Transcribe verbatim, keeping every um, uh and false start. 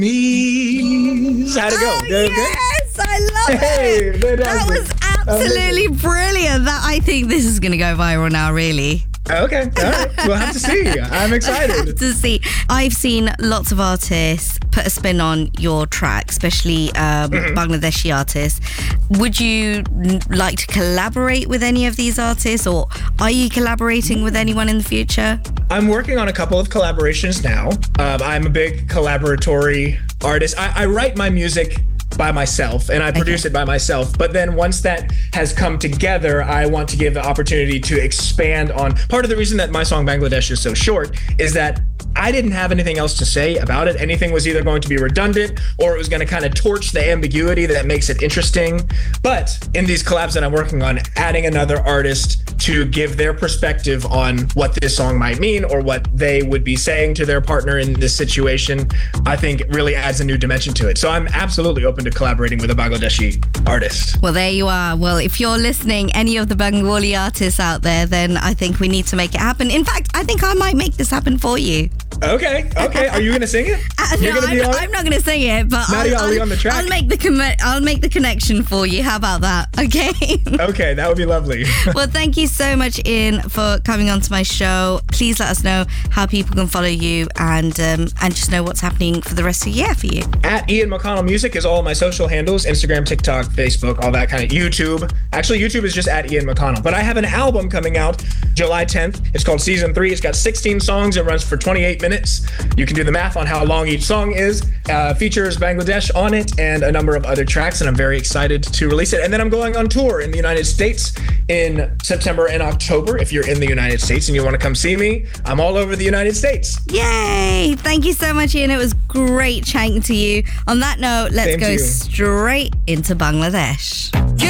Me's. How'd it go? Oh, Did it go? yes, I love Hey, it. fantastic. That was absolutely brilliant. That I think this is going to go viral now, really. Okay, all right. We'll have to see. I'm excited. To see. I've seen lots of artists put a spin on your track, especially um, Mm-hmm. Bangladeshi artists. Would you n- like to collaborate with any of these artists, or are you collaborating with anyone in the future? I'm working on a couple of collaborations now. Um, I'm a big collaboratory artist. I, I write my music by myself and I produce it by myself. But then once that has come together, I want to give the opportunity to expand on. Part of the reason that my song Bangladesh is so short is that I didn't have anything else to say about it. Anything was either going to be redundant or it was going to kind of torch the ambiguity that makes it interesting. But in these collabs that I'm working on, adding another artist to give their perspective on what this song might mean or what they would be saying to their partner in this situation, I think really adds a new dimension to it. So I'm absolutely open to collaborating with a Bangladeshi artist. Well, there you are. Well, if you're listening, any of the Bengali artists out there, then I think we need to make it happen. In fact, I think I might make this happen for you. Okay, okay. Are you gonna sing it? Uh, You're no, gonna be I'm, on it? I'm not going to sing it, but Nadia I'll, Ali I'll, on the track? I'll make the com- I'll make the connection for you. How about that? Okay. Okay, that would be lovely. Well, thank you so much, Ian, for coming onto my show. Please let us know how people can follow you and um, and just know what's happening for the rest of the year for you. At Ian McConnell Music is all of my social handles: Instagram, TikTok, Facebook, all that kind of. YouTube. Actually, YouTube is just at Ian McConnell. But I have an album coming out July tenth. It's called Season three. It's got sixteen songs. It runs for twenty-eight minutes. You can do the math on how long each song is. Uh, features Bangladesh on it and a number of other tracks, and I'm very excited to release it. And then I'm going on tour in the United States in September and October. If you're in the United States and you want to come see me, I'm all over the United States. Yay! Thank you so much, Ian. It was great chatting to you. On that note, let's Same to go you. straight into Bangladesh.